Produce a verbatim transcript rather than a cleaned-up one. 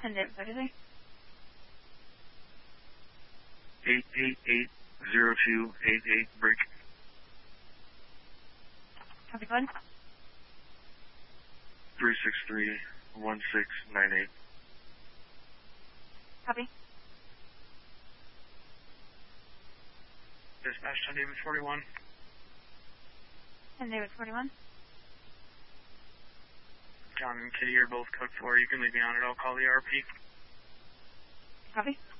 ten David, what is it? eight eight eight zero two eight eight, break. Copy, code. three six three one six nine eight. Copy. Dispatch ten David forty-one. ten David forty-one. John and Kitty are both code four. You can leave me on it. I'll call the R P. Copy.